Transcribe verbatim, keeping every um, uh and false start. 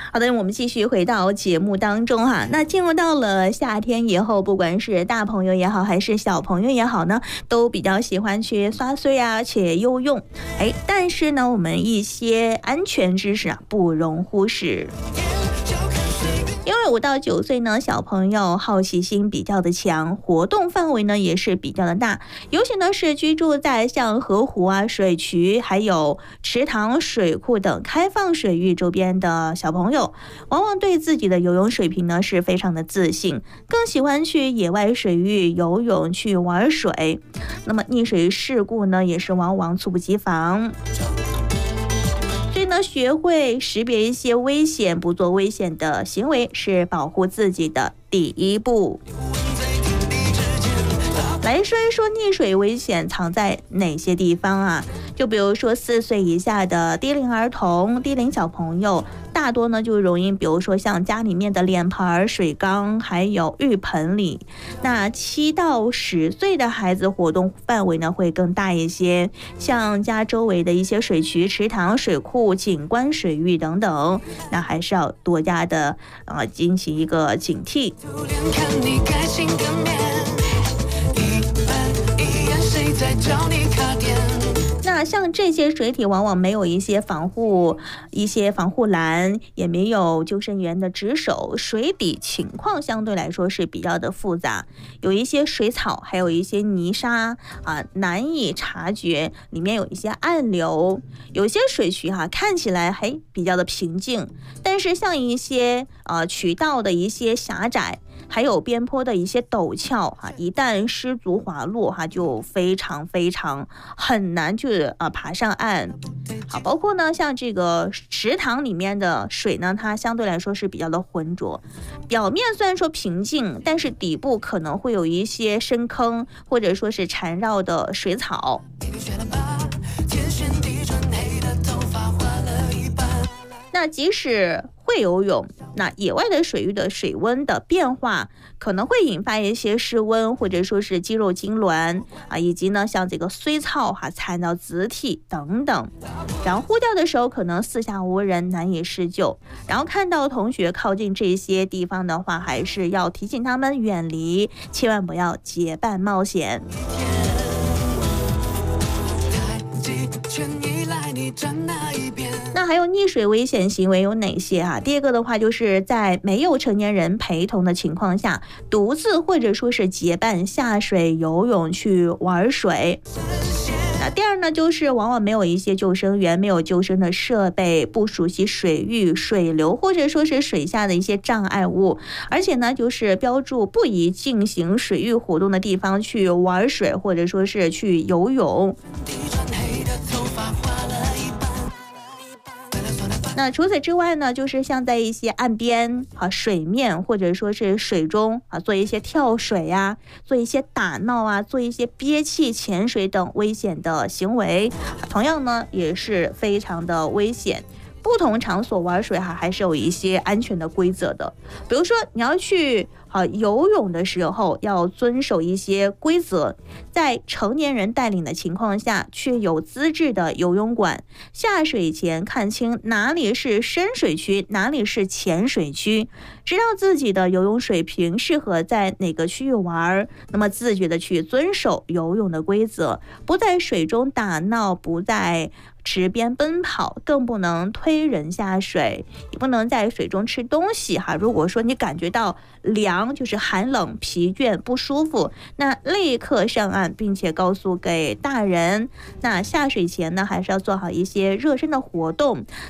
好的，我们继续回到节目当中哈。那进入到了夏天以后，不管是大朋友也好，还是小朋友也好呢，都比较喜欢去耍水啊，去游泳。哎，但是呢，我们一些安全知识啊，不容忽视。因为五到九岁呢，小朋友好奇心比较的强，活动范围呢也是比较的大，尤其呢是居住在像河湖啊、水渠、还有池塘、水库等开放水域周边的小朋友，往往对自己的游泳水平呢是非常的自信，更喜欢去野外水域游泳去玩水。那么溺水事故呢也是往往猝不及防。所以呢，学会识别一些危险，不做危险的行为，是保护自己的第一步。来说一说溺水危险藏在哪些地方啊？就比如说四岁以下的低龄儿童、低龄小朋友，大多呢就容易，比如说像家里面的脸盆、水缸，还有浴盆里。那七到十岁的孩子活动范围呢会更大一些，像家周围的一些水渠、池塘、水库、景观水域等等，那还是要多加的呃进行一个警惕。那像这些水体往往没有一些防护一些防护栏，也没有救生员的值守，水底情况相对来说是比较的复杂，有一些水草，还有一些泥沙啊，难以察觉，里面有一些暗流，有些水渠哈、啊、看起来还比较的平静，但是像一些呃渠道的一些狭窄，还有边坡的一些陡峭哈，一旦失足滑落哈，就非常非常很难去啊爬上岸。好，包括呢像这个池塘里面的水呢，它相对来说是比较的浑浊，表面虽然说平静，但是底部可能会有一些深坑，或者说是缠绕的水草。那即使会游泳，那野外的水域的水温的变化可能会引发一些失温，或者说是肌肉痉挛啊，以及呢像这个衰草哈、残到子体等等。然后呼叫的时候可能四下无人，难以施救。然后看到同学靠近这些地方的话，还是要提醒他们远离，千万不要结伴冒险。那还有溺水危险行为有哪些啊？第二个的话，就是在没有成年人陪同的情况下，独自或者说是结伴下水游泳去玩水。那第二呢，就是往往没有一些救生员，没有救生的设备，不熟悉水域、水流或者说是水下的一些障碍物，而且呢，就是标注不宜进行水域活动的地方去玩水，或者说是去游泳。那除此之外呢，就是像在一些岸边啊、水面或者说是水中啊，做一些跳水呀、啊，做一些打闹啊，做一些憋气潜水等危险的行为，同样呢也是非常的危险。不同场所玩水哈，还是有一些安全的规则的。比如说，你要去好游泳的时候，要遵守一些规则，在成年人带领的情况下，去有资质的游泳馆。下水前看清哪里是深水区，哪里是浅水区，知道自己的游泳水平适合在哪个区域玩，那么自觉的去遵守游泳的规则，不在水中打闹，不在池边奔跑，更不能推人下水，也不能在水中吃东西哈。如果说你感觉到凉，就是寒冷、疲倦、不舒服，那立刻上岸，并且告诉给大人。那下水前呢，还是要做好一些热身的活动，